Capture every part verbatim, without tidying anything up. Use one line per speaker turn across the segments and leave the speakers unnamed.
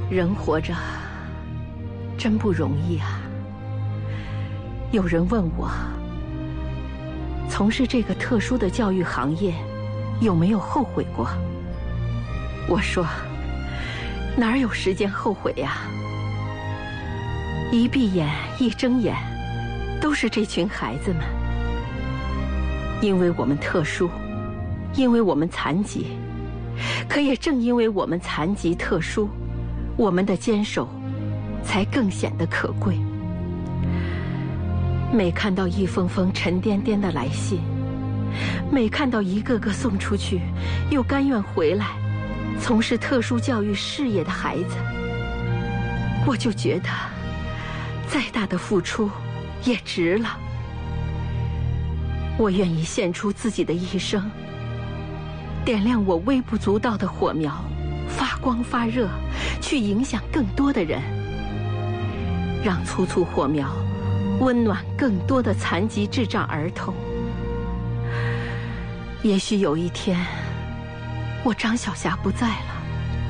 人活着真不容易啊。有人问我，从事这个特殊的教育行业有没有后悔过？我说，哪有时间后悔呀？一闭眼一睁眼都是这群孩子们。因为我们特殊，因为我们残疾，可也正因为我们残疾特殊，我们的坚守才更显得可贵。每看到一封封沉甸甸的来信，每看到一个个送出去又甘愿回来从事特殊教育事业的孩子，我就觉得再大的付出也值了。我愿意献出自己的一生，点亮我微不足道的火苗，发光发热，去影响更多的人，让粗粗火苗温暖更多的残疾智障儿童。也许有一天我张小霞不在了，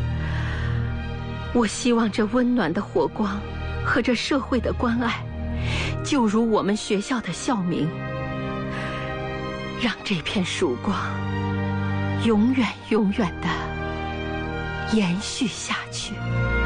我希望这温暖的火光和这社会的关爱，就如我们学校的校名，让这片曙光永远永远地延续下去。